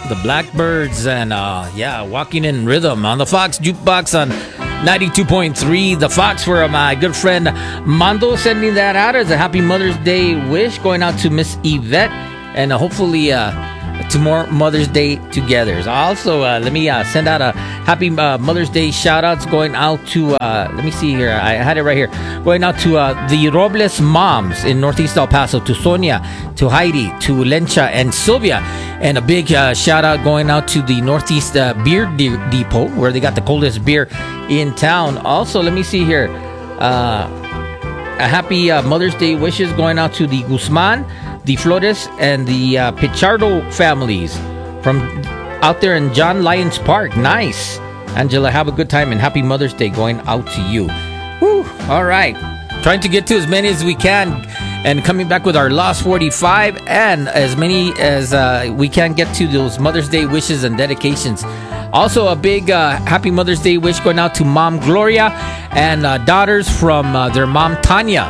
the Blackbirds, and Walking in Rhythm on the Fox Jukebox on 92.3. The Fox, for my good friend Mando, sending that out as a happy Mother's Day wish going out to Miss Yvette, and hopefully to more Mother's Day togethers. Also, let me send out a happy Mother's Day shout outs going out to, let me see here, I had it right here, going out to the Robles moms in Northeast El Paso, to Sonia, to Heidi, to Lencha, and Sylvia. And a big shout out going out to the Northeast Beer Depot, where they got the coldest beer in town. Also, let me see here, a happy Mother's Day wishes going out to the Guzman, the Flores, and the Pichardo families from out there in John Lyons Park. Nice. Angela, have a good time, and happy Mother's Day going out to you. Woo. All right. Trying to get to as many as we can, and coming back with our Lost 45, and as many as we can get to those Mother's Day wishes and dedications. Also, a big happy Mother's Day wish going out to Mom Gloria and daughters from their mom Tanya.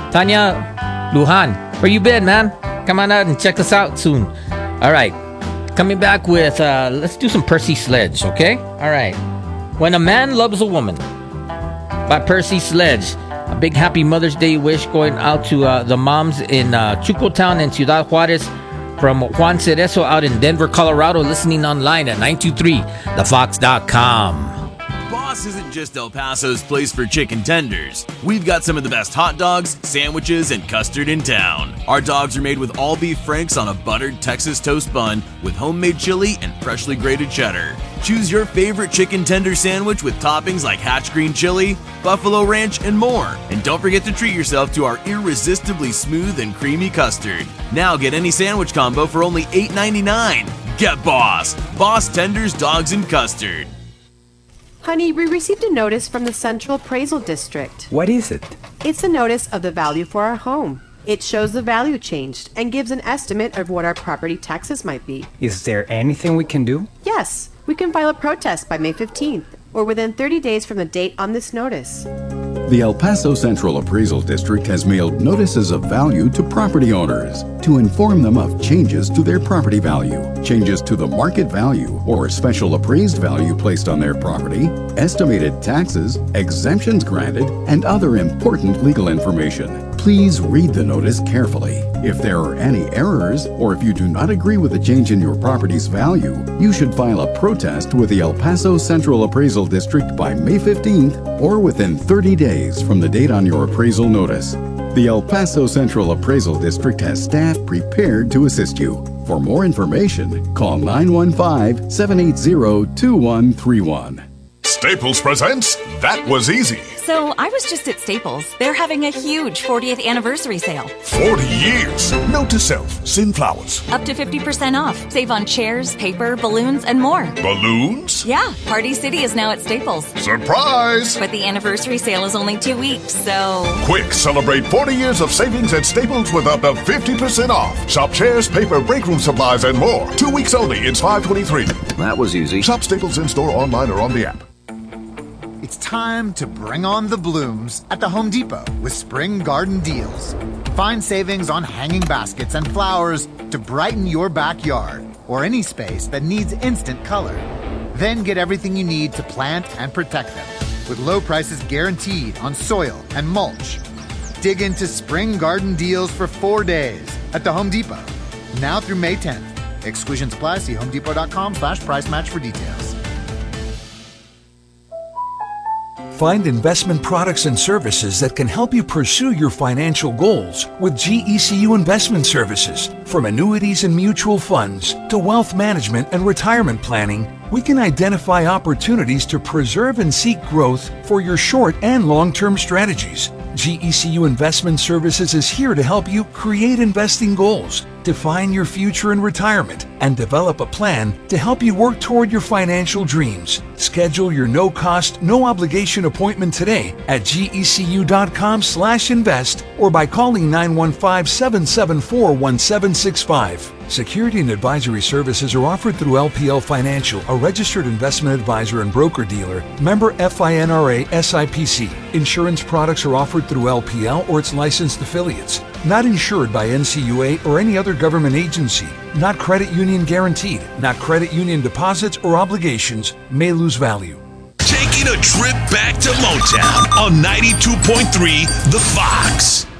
Tanya Lujan, where you been, man? Come on out and check us out soon. All right. Coming back with, let's do some Percy Sledge, okay? All right. When a Man Loves a Woman by Percy Sledge. A big happy Mother's Day wish going out to the moms in Chucotown and Ciudad Juarez from Juan Cerezo out in Denver, Colorado, listening online at 923thefox.com. Boss isn't just El Paso's place for chicken tenders. We've got some of the best hot dogs, sandwiches, and custard in town. Our dogs are made with all beef franks on a buttered Texas toast bun with homemade chili and freshly grated cheddar. Choose your favorite chicken tender sandwich with toppings like Hatch green chili, buffalo ranch, and more. And don't forget to treat yourself to our irresistibly smooth and creamy custard. Now get any sandwich combo for only $8.99. Get Boss! Boss Tenders, Dogs, and Custard. Honey, we received a notice from the Central Appraisal District. What is it? It's a notice of the value for our home. It shows the value changed and gives an estimate of what our property taxes might be. Is there anything we can do? Yes, we can file a protest by May 15th or within 30 days from the date on this notice. The El Paso Central Appraisal District has mailed notices of value to property owners to inform them of changes to their property value, changes to the market value or special appraised value placed on their property, estimated taxes, exemptions granted, and other important legal information. Please read the notice carefully. If there are any errors, or if you do not agree with a change in your property's value, you should file a protest with the El Paso Central Appraisal District by May 15th or within 30 days from the date on your appraisal notice. The El Paso Central Appraisal District has staff prepared to assist you. For more information, call 915-780-2131. Staples presents That Was Easy. So I was just at Staples. They're having a huge 40th anniversary sale. 40 years. Note to self, send flowers. Up to 50% off. Save on chairs, paper, balloons, and more. Balloons? Yeah, Party City is now at Staples. Surprise! But the anniversary sale is only 2 weeks, so... Quick, celebrate 40 years of savings at Staples with up to 50% off. Shop chairs, paper, break room supplies, and more. 2 weeks only. It's 5/23. That was easy. Shop Staples in-store, online, or on the app. It's time to bring on the blooms at the Home Depot with Spring Garden Deals. Find savings on hanging baskets and flowers to brighten your backyard or any space that needs instant color. Then get everything you need to plant and protect them with low prices guaranteed on soil and mulch. Dig into Spring Garden Deals for 4 days at the Home Depot. Now through May 10th. Exclusions apply. See homedepot.com/price match for details. Find investment products and services that can help you pursue your financial goals with GECU Investment Services. From annuities and mutual funds to wealth management and retirement planning, we can identify opportunities to preserve and seek growth for your short and long-term strategies. GECU Investment Services is here to help you create investing goals, define your future in retirement, and develop a plan to help you work toward your financial dreams. Schedule your no-cost, no-obligation appointment today at gecu.com/invest or by calling 915-774-1765. Security and advisory services are offered through LPL Financial, a registered investment advisor and broker-dealer, member FINRA SIPC. Insurance products are offered through LPL or its licensed affiliates. Not insured by NCUA or any other government agency. Not credit union guaranteed. Not credit union deposits or obligations. May lose value. Taking a trip back to Motown on 92.3 The Fox.